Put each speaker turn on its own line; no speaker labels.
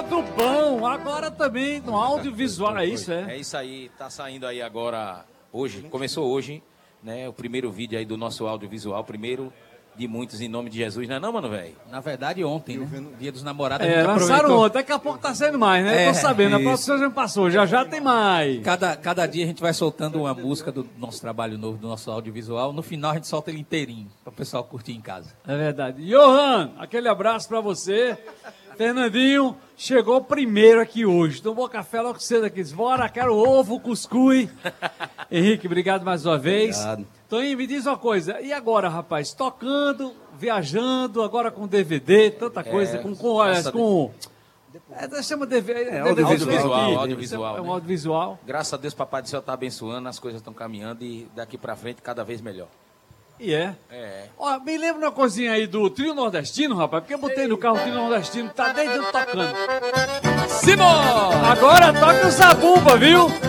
do bom, agora também no audiovisual, é isso, é?
É isso aí, tá saindo aí agora, hoje, começou hoje, né, o primeiro vídeo aí do nosso audiovisual, primeiro de muitos em nome de Jesus, não é não, mano, velho?
Na verdade, ontem, né? Dia dos Namorados.
Lançaram ontem, daqui a pouco tá saindo mais, né? Tô sabendo, a produção já passou, já tem mais.
Cada dia a gente vai soltando uma música do nosso trabalho novo, do nosso audiovisual. No final a gente solta ele inteirinho, para o pessoal curtir em casa.
É verdade. Johan, aquele abraço pra você. Fernandinho chegou primeiro aqui hoje. Tomou café logo cedo aqui. Bora, quero ovo, cuscuz. Henrique, obrigado mais uma vez.
Obrigado.
Toninho, me diz uma coisa. E agora, rapaz? Tocando, viajando, agora com DVD, tanta coisa. Chama DVD.
Audiovisual.
É um audiovisual.
Graças a Deus, Papai do Céu tá abençoando, as coisas estão caminhando e daqui pra frente cada vez melhor.
E é?
É.
Ó, me lembra uma coisinha aí do trio nordestino, rapaz, porque eu botei no carro o trio nordestino, tá desde tocando. Simão! Agora toca o Zabumba, viu?